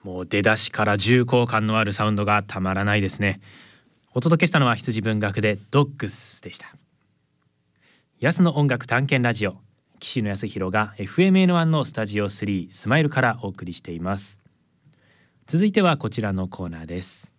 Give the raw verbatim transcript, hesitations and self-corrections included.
もう出だしから重厚感のあるサウンドがたまらないですね。お届けしたのは羊文学でドッグスでした。安の音楽探検ラジオ、岸野康弘が エフエムエヌワン のスタジオスリースマイルからお送りしています。続いてはこちらのコーナーです。